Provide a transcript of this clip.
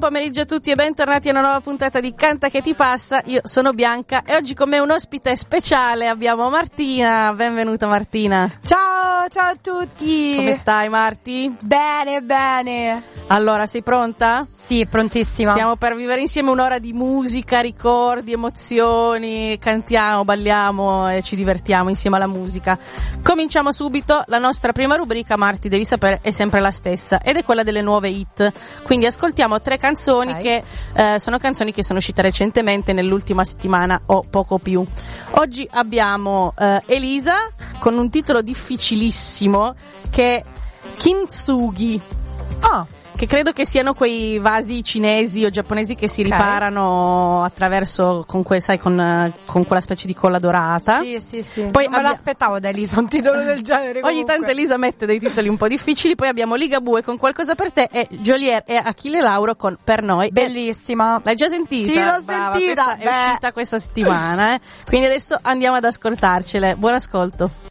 pomeriggio a tutti e bentornati a una nuova puntata di Canta che ti passa. Io sono Bianca e oggi con me un ospite speciale abbiamo Martina. Benvenuta Martina. Ciao a tutti. Come stai Marti? Bene. Allora, sei pronta? Sì, prontissima. Stiamo per vivere insieme un'ora di musica, ricordi, emozioni, cantiamo, balliamo e ci divertiamo insieme alla musica. Cominciamo subito. La nostra prima rubrica, Marti, devi sapere, è sempre la stessa ed è quella delle nuove hit. Quindi ascoltiamo 3 canzoni che sono canzoni che sono uscite recentemente nell'ultima settimana o poco più. Oggi abbiamo Elisa con un titolo difficilissimo che è Kintsugi. Che credo che siano quei vasi cinesi o giapponesi che si riparano attraverso con quella specie di colla dorata. Sì. Poi non me l'aspettavo da Elisa un titolo del genere. Ogni tanto Elisa mette dei titoli un po' difficili. Poi abbiamo Ligabue con Qualcosa per te e Jolier e Achille Lauro con Per noi. Bellissima. L'hai già sentita? Sì, l'ho Brava, sentita. È uscita questa settimana, Quindi adesso andiamo ad ascoltarcele. Buon ascolto.